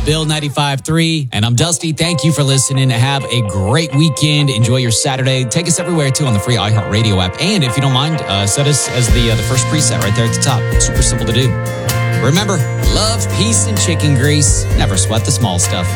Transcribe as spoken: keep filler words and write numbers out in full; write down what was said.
Bill ninety-five point three, and I'm Dusty. Thank you for listening. Have a great weekend. Enjoy your Saturday. Take us everywhere, too, on the free iHeartRadio app. And if you don't mind, uh, set us as the, uh, the first preset right there at the top. Super simple to do. Remember, love, peace, and chicken grease. Never sweat the small stuff.